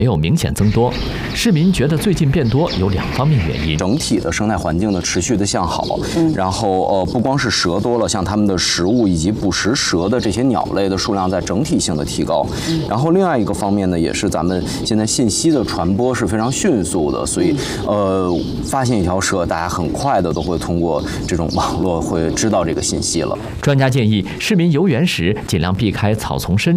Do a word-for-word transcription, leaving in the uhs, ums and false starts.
没有明显增多。市民觉得最近变多有两方面原因： 整体的生态环境的持续的向好，嗯、然后呃不光是蛇多了，像它们的食物以及捕食蛇的这些鸟类的数量在整体性的提高。嗯、然后另外一个方面呢，也是咱们现在信息的传播是非常迅速的，所以呃发现一条蛇，大家很快的都会通过这种网络会知道这个信息了。 专家建议，市民游园时尽量避开草丛深